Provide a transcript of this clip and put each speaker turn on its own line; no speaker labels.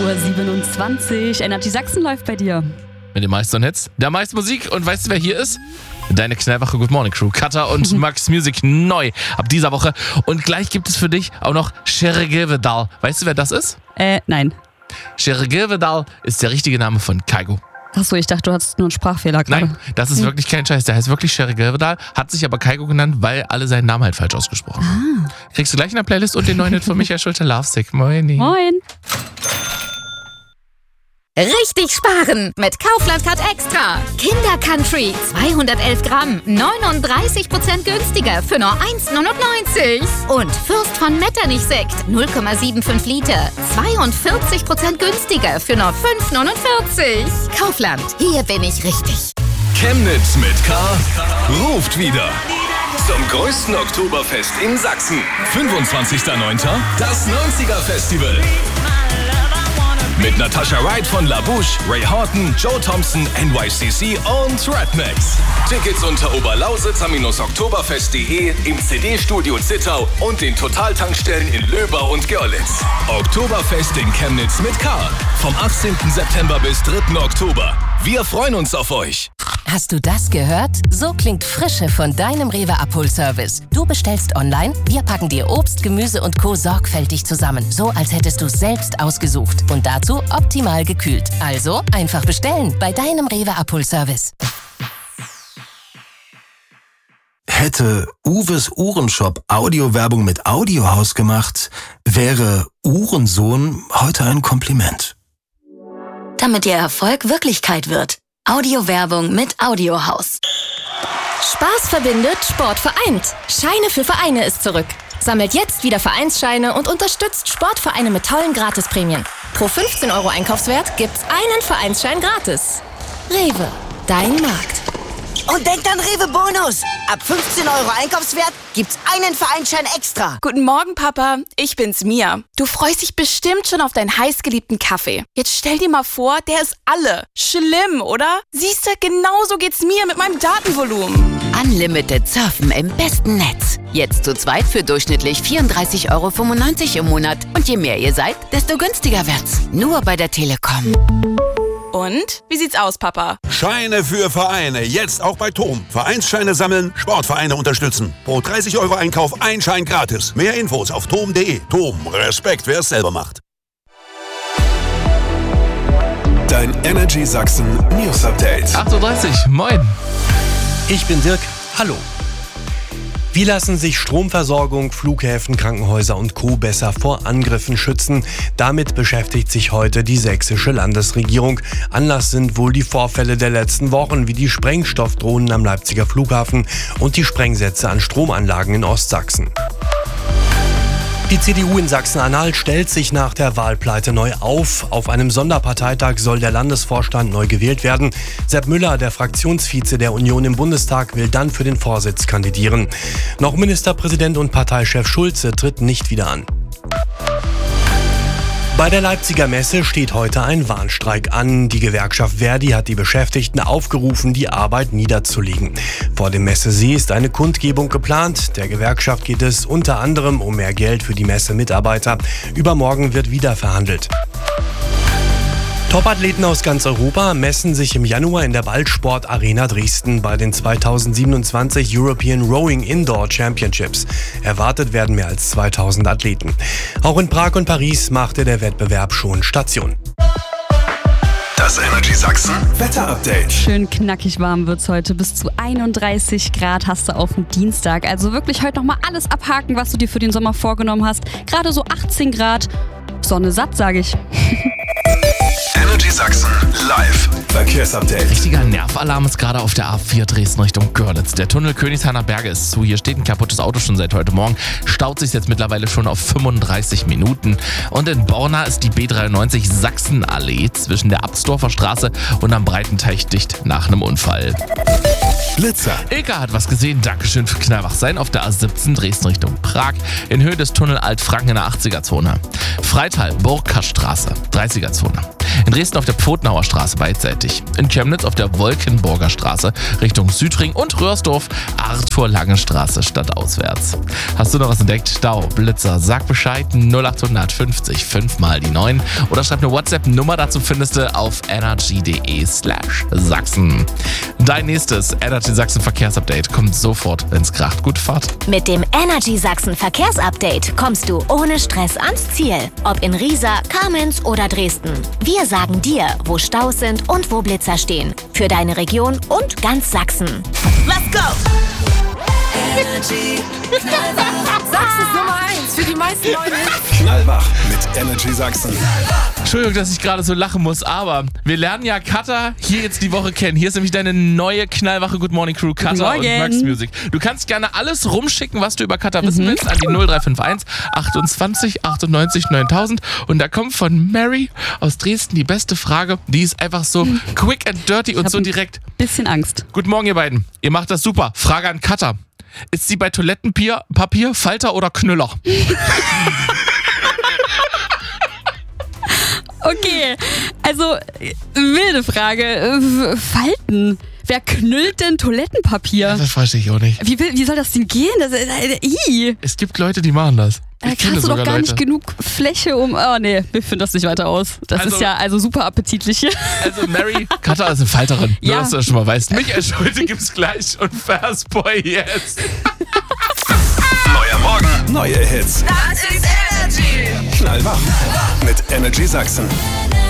8.27 Uhr. Energy Sachsen läuft bei dir.
Mit den meisten Hits, der meisten Musik. Und weißt du, wer hier ist? Deine knallwache Good Morning Crew. Katha und Max Music neu ab dieser Woche. Und gleich gibt es für dich auch noch Şerigirvedal. Weißt du, wer das ist?
Nein.
Şerigirvedal ist der richtige Name von Kygo.
Achso, ich dachte, du hattest nur einen Sprachfehler gerade.
Nein, das ist wirklich kein Scheiß. Der heißt wirklich Şerigirvedal, hat sich aber Kygo genannt, weil alle seinen Namen halt falsch ausgesprochen haben. Kriegst du gleich in der Playlist und den neuen Hit von Michael Schulte, Lovesick. Moin.
Moin.
Richtig sparen mit Kaufland Card Extra. Kinder Country 211 Gramm, 39% günstiger für nur 1,99. Und Fürst von Metternich Sekt 0,75 Liter, 42% günstiger für nur 5,49. Kaufland, hier bin ich richtig.
Chemnitz mit K ruft wieder. Zum größten Oktoberfest in Sachsen. 25.09. das 90er Festival. Mit Natasha Wright von La Bouche, Ray Horton, Joe Thompson, NYCC und Rednex. Tickets unter oberlausitzer-oktoberfest.de, im CD-Studio Zittau und den Totaltankstellen in Löber und Görlitz. Oktoberfest in Chemnitz mit K. Vom 18. September bis 3. Oktober. Wir freuen uns auf euch.
Hast du das gehört? So klingt Frische von deinem Rewe-Abholservice. Du bestellst online, wir packen dir Obst, Gemüse und Co. sorgfältig zusammen. So, als hättest du es selbst ausgesucht. Und dazu optimal gekühlt. Also einfach bestellen bei deinem Rewe-Abholservice.
Hätte Uwes Uhrenshop Audiowerbung mit Audiohaus gemacht, wäre Uhrensohn heute ein Kompliment.
Damit Ihr Erfolg Wirklichkeit wird. Audiowerbung mit Audiohaus.
Spaß verbindet, Sport vereint. Scheine für Vereine ist zurück. Sammelt jetzt wieder Vereinsscheine und unterstützt Sportvereine mit tollen Gratisprämien. Pro 15 € Einkaufswert gibt's einen Vereinsschein gratis. Rewe, dein Markt.
Und denkt an Rewe Bonus. Ab 15 € Einkaufswert gibt's einen Vereinsschein extra.
Guten Morgen, Papa. Ich bin's, Mia. Du freust dich bestimmt schon auf deinen heißgeliebten Kaffee. Jetzt stell dir mal vor, der ist alle. Schlimm, oder? Siehst du, genauso geht's mir mit meinem Datenvolumen.
Unlimited Surfen im besten Netz. Jetzt zu zweit für durchschnittlich 34,95 € im Monat. Und je mehr ihr seid, desto günstiger wird's. Nur bei der Telekom.
Und? Wie sieht's aus, Papa?
Scheine für Vereine. Jetzt auch bei TOM. Vereinsscheine sammeln, Sportvereine unterstützen. Pro 30 € Einkauf ein Schein gratis. Mehr Infos auf tom.de. TOM. Respekt, wer es selber macht.
Dein Energy Sachsen News Update.
8.30 Uhr. Moin.
Ich bin Dirk. Hallo. Wie lassen sich Stromversorgung, Flughäfen, Krankenhäuser und Co. besser vor Angriffen schützen? Damit beschäftigt sich heute die sächsische Landesregierung. Anlass sind wohl die Vorfälle der letzten Wochen, wie die Sprengstoffdrohnen am Leipziger Flughafen und die Sprengsätze an Stromanlagen in Ostsachsen. Die CDU in Sachsen-Anhalt stellt sich nach der Wahlpleite neu auf. Auf einem Sonderparteitag soll der Landesvorstand neu gewählt werden. Sepp Müller, der Fraktionsvize der Union im Bundestag, will dann für den Vorsitz kandidieren. Noch Ministerpräsident und Parteichef Schulze tritt nicht wieder an. Bei der Leipziger Messe steht heute ein Warnstreik an. Die Gewerkschaft Verdi hat die Beschäftigten aufgerufen, die Arbeit niederzulegen. Vor dem Messesee ist eine Kundgebung geplant. Der Gewerkschaft geht es unter anderem um mehr Geld für die Messemitarbeiter. Übermorgen wird wieder verhandelt. Topathleten aus ganz Europa messen sich im Januar in der Ballsport Arena Dresden bei den 2027 European Rowing Indoor Championships. Erwartet werden mehr als 2000 Athleten. Auch in Prag und Paris machte der Wettbewerb schon Station.
Das Energy Sachsen Wetter-Update.
Schön knackig warm wird's heute. Bis zu 31 Grad hast du auf dem Dienstag. Also wirklich heute nochmal alles abhaken, was du dir für den Sommer vorgenommen hast. Gerade so 18 Grad. Sonne satt, sage ich.
Energy Sachsen live Verkehrsupdate.
Richtiger Nervalarm ist gerade auf der A4 Dresden Richtung Görlitz. Der Tunnel Königshainer Berge ist zu. Hier steht ein kaputtes Auto schon seit heute Morgen. Staut sich jetzt mittlerweile schon auf 35 Minuten. Und in Borna ist die B93 Sachsenallee zwischen der Absdorfer Straße und am Breitenteich dicht nach einem Unfall.
Blitzer.
Ilka hat was gesehen. Dankeschön für Knallwachsein auf der A17 Dresden Richtung Prag. In Höhe des Tunnel Altfranken in der 80er-Zone. Freital, Burgkaststraße, 30er-Zone. In Dresden auf der Pfotnauer Straße beidseitig. In Chemnitz auf der Wolkenburger Straße Richtung Südring und Röhrsdorf Arthur-Lange-Straße stadtauswärts. Hast du noch was entdeckt? Dau, Blitzer, sag Bescheid 0800 50 5 mal die 9 oder schreib eine WhatsApp-Nummer, dazu findest du auf energy.de/Sachsen. Dein nächstes Energy Sachsen Verkehrsupdate kommt sofort, wenn's kracht. Gute Fahrt.
Mit dem Energy Sachsen Verkehrsupdate kommst du ohne Stress ans Ziel. Ob in Riesa, Kamenz oder Dresden. Wir sagen dir, wo Staus sind und wo Blitzer stehen. Für deine Region und ganz Sachsen.
Let's go!
Energy Sachsens Nummer 1 für die meisten neuen Hits.
Knallwach mit Energy Sachsen.
Entschuldigung, dass ich gerade so lachen muss, aber wir lernen ja Katha hier jetzt die Woche kennen. Hier ist nämlich deine neue knallwache Good Morning Crew, Katha und Max Music. Du kannst gerne alles rumschicken, was du über Katha wissen willst, an die 0351 28 98 9000. Und da kommt von Mary aus Dresden die beste Frage. Die ist einfach so quick and dirty und so direkt.
Bisschen Angst.
Guten Morgen, ihr beiden. Ihr macht das super. Frage an Katha. Ist sie bei Toilettenpapier, Falter oder Knüller?
Okay, also wilde Frage. Falten. Wer knüllt denn Toilettenpapier?
Ja, das weiß ich auch nicht.
Wie soll das denn gehen?
Es gibt Leute, die machen das.
Da hast du doch gar nicht genug Fläche Oh nee, wir führen das nicht weiter aus. Das ist ja also super appetitlich hier.
Also Mary, Katha ist eine Falterin.
Ja.
Nur, dass du das schon mal weißt. Michael Schulte gibt's gleich und Fast Boy jetzt.
Neuer Morgen, neue Hits.
Das ist Energy.
Knallwach mit Energy Sachsen.